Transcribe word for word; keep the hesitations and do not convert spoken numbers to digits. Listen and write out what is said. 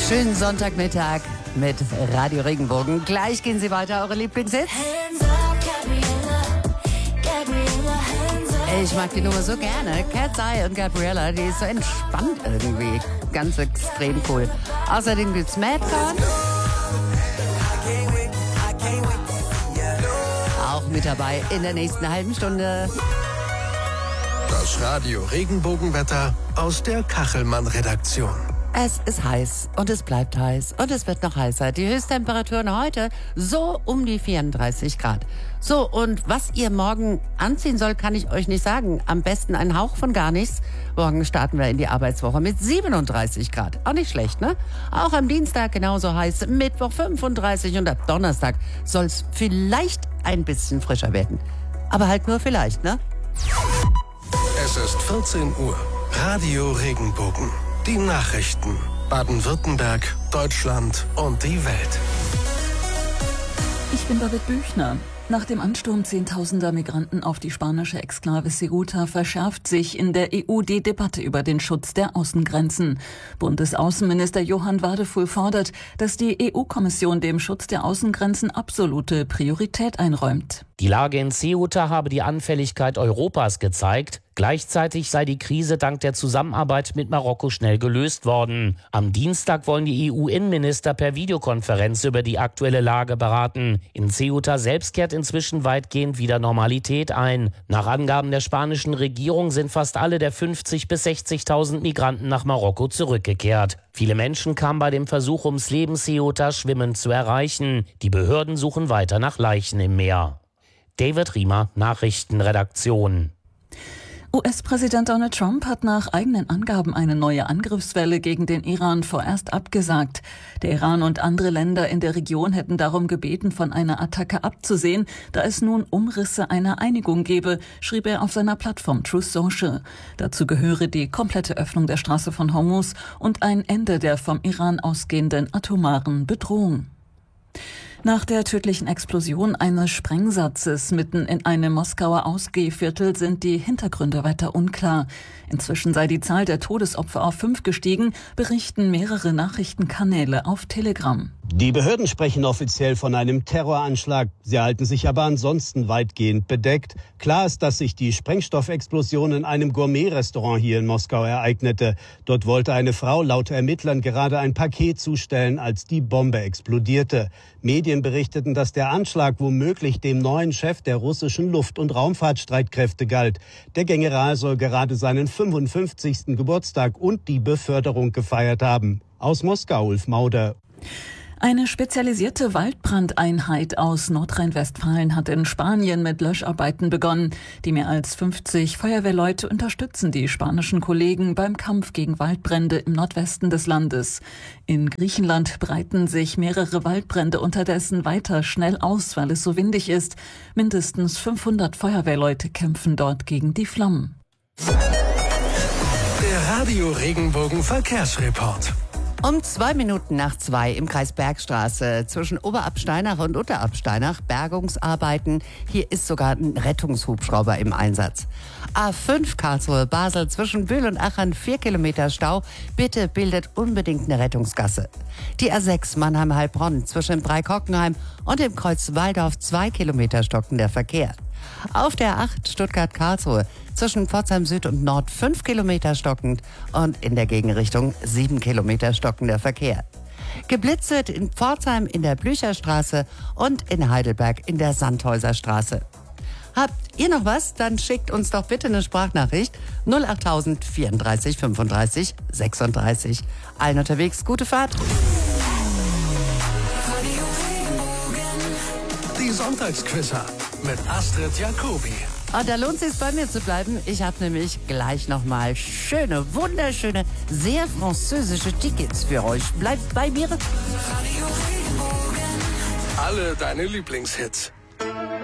Schönen Sonntagmittag mit Radio Regenbogen. Gleich gehen Sie weiter, eure Lieblingshits. Ich mag die Nummer so gerne. Cat's Eye und Gabriella, die ist so entspannt irgendwie. Ganz extrem cool. Außerdem gibt's Madcon. Auch mit dabei in der nächsten halben Stunde. Das Radio Regenbogenwetter aus der Kachelmann-Redaktion. Es ist heiß und es bleibt heiß und es wird noch heißer. Die Höchsttemperaturen heute so um die vierunddreißig Grad. So, und was ihr morgen anziehen soll, kann ich euch nicht sagen. Am besten ein Hauch von gar nichts. Morgen starten wir in die Arbeitswoche mit siebenunddreißig Grad. Auch nicht schlecht, ne? Auch am Dienstag genauso heiß, Mittwoch fünfunddreißig und ab Donnerstag soll es vielleicht ein bisschen frischer werden. Aber halt nur vielleicht, ne? Es ist vierzehn Uhr. Radio Regenbogen. Die Nachrichten. Baden-Württemberg, Deutschland und die Welt. Ich bin David Büchner. Nach dem Ansturm zehntausender Migranten auf die spanische Exklave Ceuta verschärft sich in der E U die Debatte über den Schutz der Außengrenzen. Bundesaußenminister Johann Wadefuhl fordert, dass die E U-Kommission dem Schutz der Außengrenzen absolute Priorität einräumt. Die Lage in Ceuta habe die Anfälligkeit Europas gezeigt. Gleichzeitig sei die Krise dank der Zusammenarbeit mit Marokko schnell gelöst worden. Am Dienstag wollen die E U-Innenminister per Videokonferenz über die aktuelle Lage beraten. In Ceuta selbst kehrt inzwischen weitgehend wieder Normalität ein. Nach Angaben der spanischen Regierung sind fast alle der fünfzigtausend bis sechzigtausend Migranten nach Marokko zurückgekehrt. Viele Menschen kamen bei dem Versuch ums Leben, Ceuta schwimmend zu erreichen. Die Behörden suchen weiter nach Leichen im Meer. David Riemer, Nachrichtenredaktion. U S-Präsident Donald Trump hat nach eigenen Angaben eine neue Angriffswelle gegen den Iran vorerst abgesagt. Der Iran und andere Länder in der Region hätten darum gebeten, von einer Attacke abzusehen, da es nun Umrisse einer Einigung gebe, schrieb er auf seiner Plattform Truth Social. Dazu gehöre die komplette Öffnung der Straße von Hormuz und ein Ende der vom Iran ausgehenden atomaren Bedrohung. Nach der tödlichen Explosion eines Sprengsatzes mitten in einem Moskauer Ausgehviertel sind die Hintergründe weiter unklar. Inzwischen sei die Zahl der Todesopfer auf fünf gestiegen, berichten mehrere Nachrichtenkanäle auf Telegram. Die Behörden sprechen offiziell von einem Terroranschlag. Sie halten sich aber ansonsten weitgehend bedeckt. Klar ist, dass sich die Sprengstoffexplosion in einem Gourmet-Restaurant hier in Moskau ereignete. Dort wollte eine Frau laut Ermittlern gerade ein Paket zustellen, als die Bombe explodierte. Medien berichteten, dass der Anschlag womöglich dem neuen Chef der russischen Luft- und Raumfahrtstreitkräfte galt. Der General soll gerade seinen fünfundfünfzigsten Geburtstag und die Beförderung gefeiert haben. Aus Moskau, Ulf Mauder. Eine spezialisierte Waldbrandeinheit aus Nordrhein-Westfalen hat in Spanien mit Löscharbeiten begonnen. Die mehr als fünfzig Feuerwehrleute unterstützen die spanischen Kollegen beim Kampf gegen Waldbrände im Nordwesten des Landes. In Griechenland breiten sich mehrere Waldbrände unterdessen weiter schnell aus, weil es so windig ist. Mindestens fünfhundert Feuerwehrleute kämpfen dort gegen die Flammen. Der Radio Regenbogen Verkehrsreport. Um zwei Minuten nach zwei im Kreis Bergstraße zwischen Oberabsteinach und Unterabsteinach Bergungsarbeiten. Hier ist sogar ein Rettungshubschrauber im Einsatz. A fünf Karlsruhe-Basel zwischen Bühl und Achern vier Kilometer Stau. Bitte bildet unbedingt eine Rettungsgasse. Die A sechs Mannheim-Heilbronn zwischen Breikockenheim und dem Kreuz Waldorf zwei Kilometer stockender Verkehr. Auf der acht Stuttgart-Karlsruhe zwischen Pforzheim Süd und Nord fünf Kilometer stockend und in der Gegenrichtung sieben Kilometer stockender Verkehr. Geblitzt wird in Pforzheim in der Blücherstraße und in Heidelberg in der Sandhäuserstraße. Habt ihr noch was? Dann schickt uns doch bitte eine Sprachnachricht null achttausend vierunddreißig fünfunddreißig sechsunddreißig. Allen unterwegs, gute Fahrt. Die Sonntagsquizzer mit Astrid Jacobi. Und da lohnt es sich bei mir zu bleiben. Ich habe nämlich gleich nochmal schöne, wunderschöne, sehr französische Tickets für euch. Bleibt bei mir. Alle deine Lieblingshits.